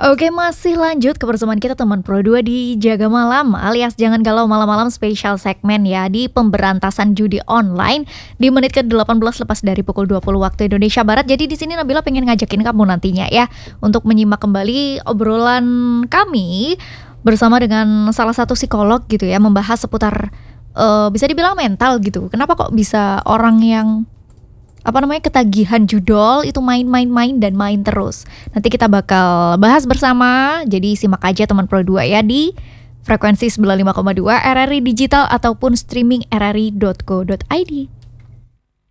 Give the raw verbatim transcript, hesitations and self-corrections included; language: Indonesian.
Oke, masih lanjut kebersamaan kita teman Pro dua di Jaga Malam alias Jangan Galau Malam-malam spesial segmen ya di pemberantasan judi online di menit ke delapan belas lepas dari pukul dua puluh waktu Indonesia Barat. Jadi di sini Nabila pengen ngajakin kamu nantinya ya untuk menyimak kembali obrolan kami bersama dengan salah satu psikolog gitu ya, membahas seputar eh, bisa dibilang mental gitu. Kenapa kok bisa orang yang apa namanya ketagihan judol itu main-main-main dan main terus. Nanti kita bakal bahas bersama. Jadi simak aja teman Pro dua ya di frekuensi sembilan puluh lima koma dua R R I Digital ataupun streaming r r i dot co dot i d.